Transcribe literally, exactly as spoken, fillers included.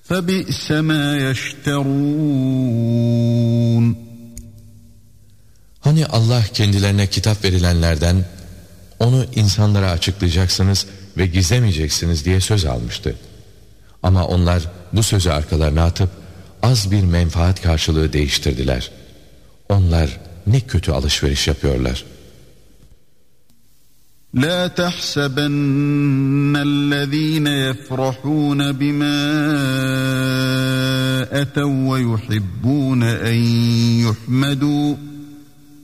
فَبِئْسَ مَا يَشْتَرُونَ. Hani Allah kendilerine kitap verilenlerden onu insanlara açıklayacaksınız ve gizlemeyeceksiniz diye söz almıştı. Ama onlar bu sözü arkalarına atıp az bir menfaat karşılığı değiştirdiler. Onlar ne kötü alışveriş yapıyorlar. لَا تَحْسَبَنَّ الَّذ۪ينَ يَفْرَحُونَ بِمَا أَتَوْا وَيُحِبُّونَ أَنْ يُحْمَدُوا